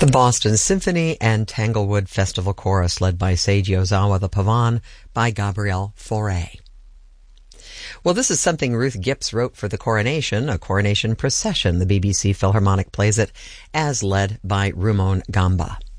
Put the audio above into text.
The Boston Symphony and Tanglewood Festival Chorus, led by Seiji Ozawa, the Pavane by Gabrielle Fauré. Well, this is something Ruth Gipps wrote for the coronation, a coronation procession. The BBC Philharmonic plays it as led by Rumon Gamba.